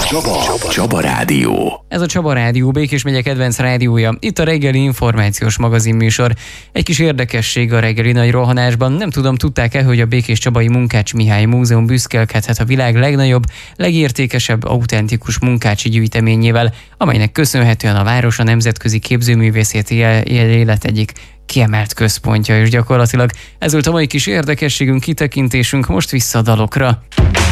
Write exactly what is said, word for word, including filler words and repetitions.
Csaba, Csaba Rádió. Ez a Csaba Rádió, Békés megye kedvenc rádiója. Itt a reggeli információs magazinműsor. Egy kis érdekesség a reggeli nagy rohanásban. Nem tudom, tudták-e, hogy a Békés Csabai Munkács Mihály Múzeum büszkélkedhet a világ legnagyobb, legértékesebb, autentikus munkácsi gyűjteményével, amelynek köszönhetően a város a nemzetközi képzőművészeti élet egyik kiemelt központja, és gyakorlatilag ez volt a mai kis érdekességünk, kitekintésünk. Most vissza a dalokra.